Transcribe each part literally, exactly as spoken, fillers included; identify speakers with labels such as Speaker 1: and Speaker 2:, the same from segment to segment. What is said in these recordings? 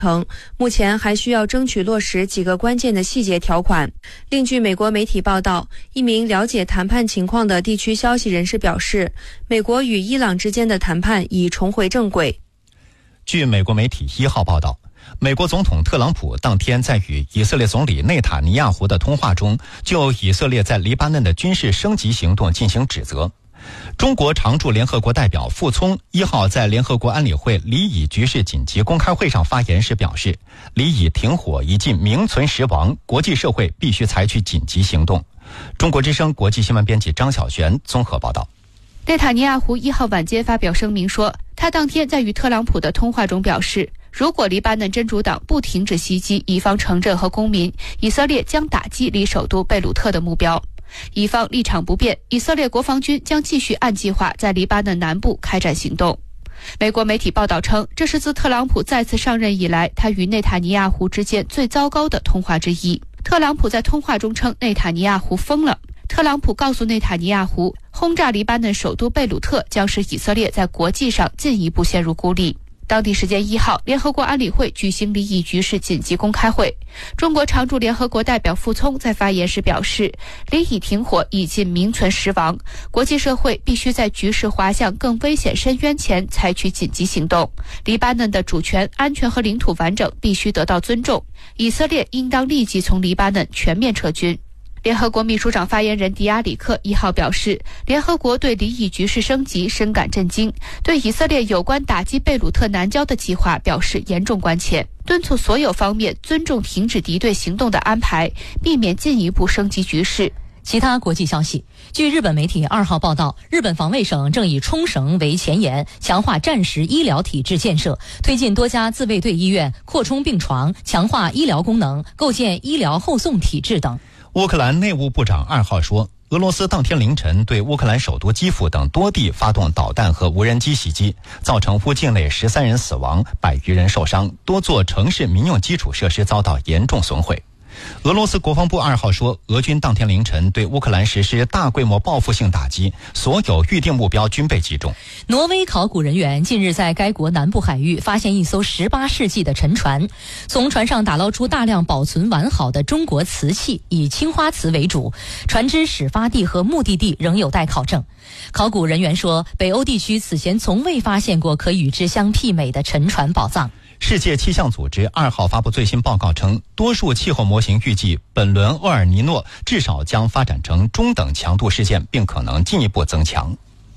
Speaker 1: 成，目前还需要争取落实几个关键的细节条款。另据美国媒体报道，一名了解谈判情况的地区消息人士表示，美国与伊朗之间的谈判已重回正轨。
Speaker 2: 据美国媒体一号报道，美国总统特朗普当天在与以色列总理内塔尼亚胡的通话中，就以色列在黎巴嫩的军事升级行动进行指责。中国常驻联合国代表傅聪一号在联合国安理会黎以局势紧急公开会上发言时表示，黎以停火已近名存实亡，国际社会必须采取紧急行动。中国之声国际新闻编辑张晓璇综合报道。
Speaker 3: 内塔尼亚胡一号晚间发表声明说，他当天在与特朗普的通话中表示，如果黎巴嫩真主党不停止袭击以方城镇和公民，以色列将打击离首都贝鲁特的目标。以方立场不变，以色列国防军将继续按计划在黎巴嫩南部开展行动。美国媒体报道称，这是自特朗普再次上任以来，他与内塔尼亚胡之间最糟糕的通话之一。特朗普在通话中称内塔尼亚胡疯了。特朗普告诉内塔尼亚胡，轰炸黎巴嫩首都贝鲁特将使以色列在国际上进一步陷入孤立。当地时间一号，联合国安理会举行黎以局势紧急公开会。中国常驻联合国代表傅聪在发言时表示，黎以停火已近名存实亡，国际社会必须在局势滑向更危险深渊前采取紧急行动。黎巴嫩的主权、安全和领土完整必须得到尊重，以色列应当立即从黎巴嫩全面撤军。联合国秘书长发言人迪亚里克一号表示，联合国对黎以局势升级深感震惊，对以色列有关打击贝鲁特南郊的计划表示严重关切，敦促所有方面尊重停止敌对行动的安排，避免进一步升级局势。
Speaker 4: 其他国际消息，据日本媒体二号报道，日本防卫省正以冲绳为前沿，强化战时医疗体制建设，推进多家自卫队医院，扩充病床，强化医疗功能，构建医疗后送体制等。
Speaker 2: 乌克兰内务部长二号说，俄罗斯当天凌晨对乌克兰首都基辅等多地发动导弹和无人机袭击，造成乌境内十三人死亡，百余人受伤，多座城市民用基础设施遭到严重损毁。俄罗斯国防部二号说，俄军当天凌晨对乌克兰实施大规模报复性打击，所有预定目标均被击中。
Speaker 4: 挪威考古人员近日在该国南部海域发现一艘十八世纪的沉船，从船上打捞出大量保存完好的中国瓷器，以青花瓷为主，船只始发地和目的地仍有待考证。考古人员说，北欧地区此前从未发现过可与之相媲美的沉船宝藏。
Speaker 2: 世界气象组织二号发布最新报告称，多数气候模型预计本轮厄尔尼诺至少将发展成中等强度事件，并可能进一步增强。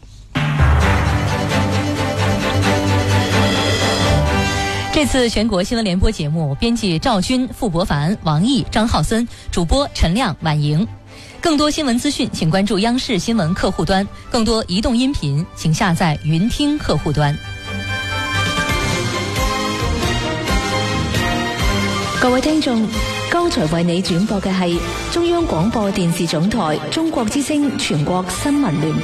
Speaker 4: 这次全国新闻联播节目，编辑赵军、傅博凡、王毅、张浩森，主播陈亮、婉莹。更多新闻资讯，请关注央视新闻客户端；更多移动音頻，請下載雲聽客戶端。
Speaker 5: 各位聽眾，剛才為你轉播嘅係中央廣播電視總台中國之聲全國新聞聯播。